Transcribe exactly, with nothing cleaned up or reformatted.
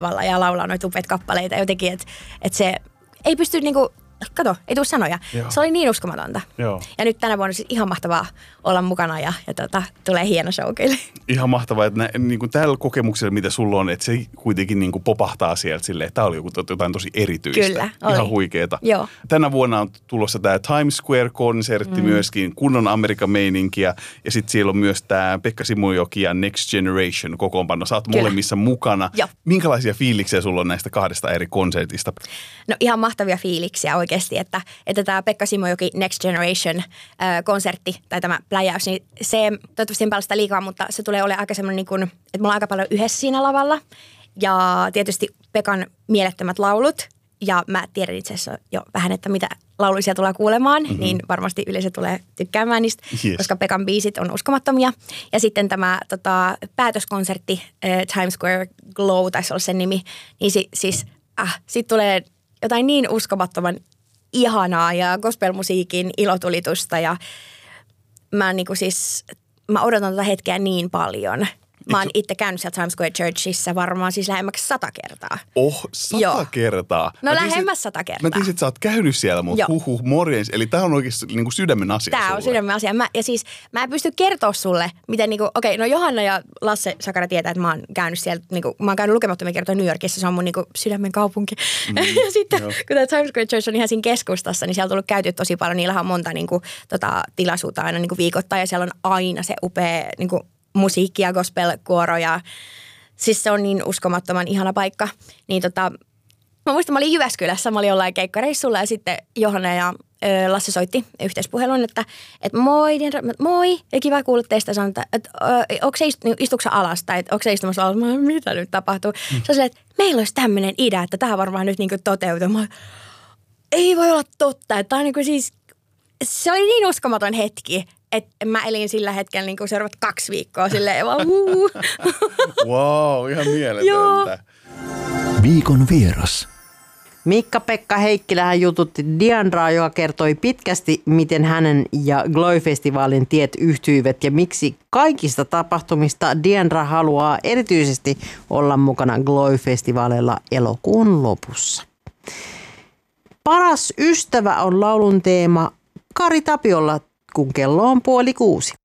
ja laulaa noita upeita kappaleita jotenkin, että et se ei pysty niinku, kato, ei tule sanoja. Joo. Se oli niin uskomatonta. Joo. Ja nyt tänä vuonna siis ihan mahtavaa olla mukana ja, ja tota, tulee hieno show kyllä. Ihan mahtavaa, että nä, niin kuin tällä kokemuksella, mitä sulla on, että se kuitenkin niin kuin popahtaa sieltä silleen, että tämä oli jotain tosi erityistä. Kyllä, oli. Ihan huikeeta. Joo. Tänä vuonna on tulossa tämä Times Square-konsertti mm. myöskin, kunnon Amerikan meininkiä. Ja sitten siellä on myös tämä Pekka Simojoki ja Next Generation kokoonpano. Sä oot Kyllä. molemmissa mukana. Joo. Minkälaisia fiiliksiä sulla on näistä kahdesta eri konsertista? No ihan mahtavia fiiliksiä oikeasti, että, että tämä Pekka Simojoki Next Generation-konsertti tai tämä pläjäys, niin se toivottavasti en paljon sitä liikaa, mutta se tulee olemaan aika semmoinen, niin kuin, että me ollaan aika paljon yhdessä siinä lavalla. Ja tietysti Pekan mielettömät laulut. Ja mä tiedän itse asiassa jo vähän, että mitä lauluisia tulee kuulemaan, mm-hmm. niin varmasti yleisö tulee tykkäämään niistä, yes. koska Pekan biisit on uskomattomia. Ja sitten tämä tota, päätöskonsertti, äh, Times Square Glow, taisi olla sen nimi, niin si, siis äh, siitä tulee jotain niin uskomattoman ihanaa ja gospelmusiikin ilotulitusta ja mä niinku siis, mä odotan tätä hetkeä niin paljon. Mä oon itse käynyt siellä Times Square Churchissa varmaan siis lähemmäksi sata kertaa. Oh, sata Joo. kertaa? No lähemmäs sata kertaa. Mä tiesin, että sä oot käynyt siellä, mutta huhuh, morjens. Eli tää on oikeasti niin kuin sydämen asia Tää sulle. on sydämen asia. Mä, ja siis mä en pysty kertoa sulle, miten niinku, okei, okay, no Johanna ja Lasse Sakara tietää, että mä oon käynyt siellä, niinku, mä oon käynyt lukemattomia kertoja New Yorkissa, se on mun niinku sydämen kaupunki. Mm, ja sitten, jo. kun tämä Times Square Church on ihan siinä keskustassa, niin siellä on tullut käyty tosi paljon, niillä on monta niinku, tota, tilaisuutta aina niinku viikoittain ja siellä on aina se upea niinku, musiikki ja gospel-kuoro ja siis se on niin uskomattoman ihana paikka. Niin tota, mä muistan, mä olin Jyväskylässä, mä olin jollain keikkareissulla ja sitten Johanna ja ö, Lasse soitti yhteispuhelun, että et moi, moi, ja kiva kuulla teistä, sanoa, että et, onko se istu, istuksä alas tai onko se istumassa alas, mä, mitä nyt tapahtuu. Mm. Se on se, että meillä olisi tämmöinen idea, että tämä varmaan nyt niinku toteutuu. Mä, ei voi olla totta, että tämä on niinku siis, se oli niin uskomaton hetki. Että mä elin sillä hetkellä niin kuin seuraavat kaksi viikkoa silleen vaan huu. Wow, ihan mieletöntä. Viikon vieras. Mikka-Pekka Heikkilähän jututti Diandraa, joka kertoi pitkästi, miten hänen ja Gloy-festivaalin tiet yhtyivät ja miksi kaikista tapahtumista Diandra haluaa erityisesti olla mukana Gloy-festivaaleilla elokuun lopussa. Paras ystävä on laulun teema Kari Tapiolla, kun kello on puoli kuusi.